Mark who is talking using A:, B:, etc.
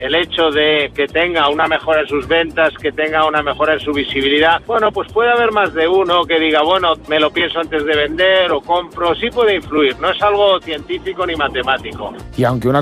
A: el hecho de que tenga una mejora en sus ventas, que tenga una mejora en su visibilidad, bueno, pues puede haber más de uno que diga, bueno, me lo pienso antes de vender o compro, sí puede influir, no es algo científico ni matemático.
B: Y aunque una